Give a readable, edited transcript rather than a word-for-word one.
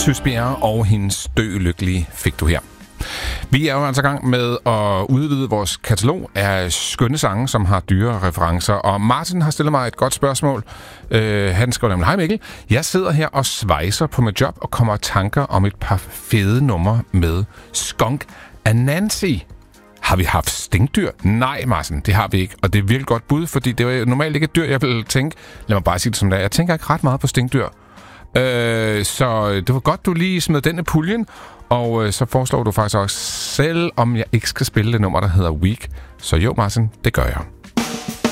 Sysbjerg og hendes Dø Lykkelig fik du her. Vi er jo altså i gang med at udvide vores katalog af skønne sange, som har dyre referencer. Og Martin har stillet mig et godt spørgsmål. Han skriver nemlig: Hej Mikkel, jeg sidder her og svejser på mit job og kommer i tanker om et par fede numre med Skunk Anansi. Har vi haft stinkdyr? Nej, Martin, det har vi ikke. Og det er virkelig godt bud, fordi det er normalt ikke et dyr, jeg vil tænke. Lad mig bare sige det som det er. Jeg tænker ikke ret meget på stinkdyr. Så det var godt, du lige smed den i puljen. Og så foreslår du faktisk også selv, om jeg ikke skal spille det nummer, der hedder Weak. Så jo, Martin, det gør jeg.